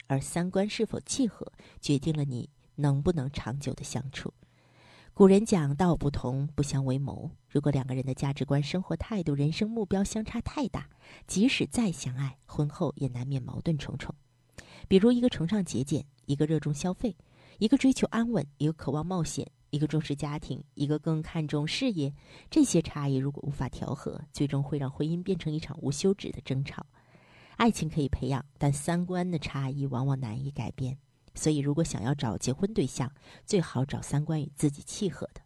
而三观是否契合，决定了你能不能长久的相处。古人讲道不同，不相为谋。如果两个人的价值观、生活态度、人生目标相差太大，即使再相爱，婚后也难免矛盾重重。比如一个崇尚节俭，一个热衷消费，一个追求安稳，一个渴望冒险，一个重视家庭，一个更看重事业。这些差异如果无法调和，最终会让婚姻变成一场无休止的争吵。爱情可以培养，但三观的差异往往难以改变。所以如果想要找结婚对象，最好找三观与自己契合的。